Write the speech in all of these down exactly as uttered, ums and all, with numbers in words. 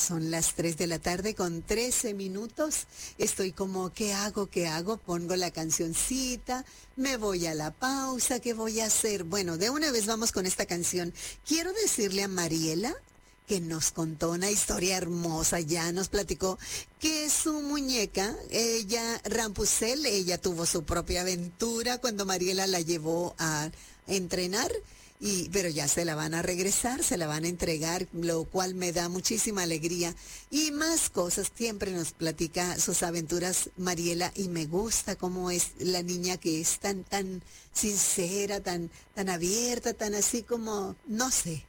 son las tres de la tarde con trece minutos. Estoy como, ¿qué hago? ¿Qué hago? Pongo la cancioncita, me voy a la pausa, ¿qué voy a hacer? Bueno, de una vez vamos con esta canción. Quiero decirle a Mariela que nos contó una historia hermosa, ya nos platicó que su muñeca, ella, Rampusel, ella tuvo su propia aventura cuando Mariela la llevó a entrenar. Y, pero ya se la van a regresar, se la van a entregar, lo cual me da muchísima alegría. Y más cosas, siempre nos platica sus aventuras Mariela, y me gusta cómo es la niña, que es tan, tan sincera, tan, tan abierta, tan así como, no sé,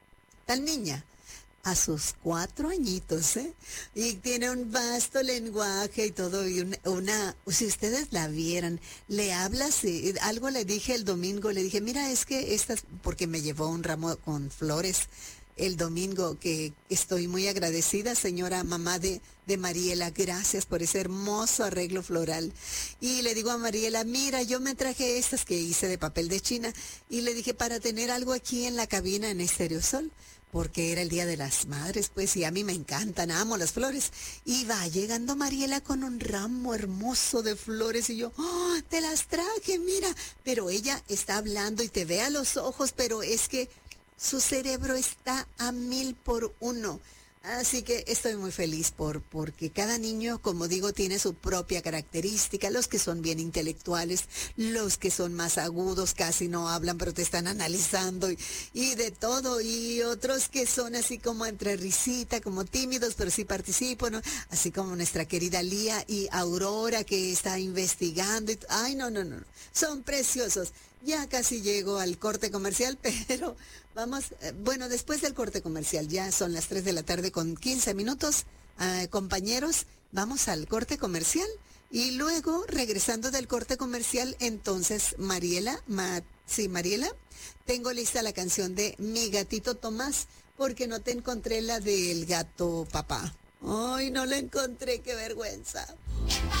tan niña. A sus cuatro añitos, ¿eh? Y tiene un vasto lenguaje y todo, y una, una si ustedes la vieran, le habla así, algo le dije el domingo, le dije, mira, es que estas, porque me llevó un ramo con flores el domingo, que estoy muy agradecida, señora mamá de, de Mariela, gracias por ese hermoso arreglo floral. Y le digo a Mariela, mira, yo me traje estas que hice de papel de China, y le dije, para tener algo aquí en la cabina en Estereosol, porque era el Día de las Madres, pues, y a mí me encantan, amo las flores. Y va llegando Mariela con un ramo hermoso de flores, y yo, oh, te las traje, mira. Pero ella está hablando y te ve a los ojos, pero es que su cerebro está a mil por uno. Así que estoy muy feliz por porque cada niño, como digo, tiene su propia característica. Los que son bien intelectuales, los que son más agudos, casi no hablan, pero te están analizando y, y de todo. Y otros que son así como entre risita, como tímidos, pero sí participan, ¿no? Así como nuestra querida Lía y Aurora, que está investigando. Y, ay, no, no, no, son preciosos. Ya casi llego al corte comercial, pero vamos, eh, bueno, después del corte comercial, ya son las tres de la tarde con quince minutos, eh, compañeros, vamos al corte comercial, y luego, regresando del corte comercial, entonces, Mariela, Ma, sí, Mariela, tengo lista la canción de Mi Gatito Tomás, porque no te encontré la del gato papá. Ay, no la encontré, qué vergüenza.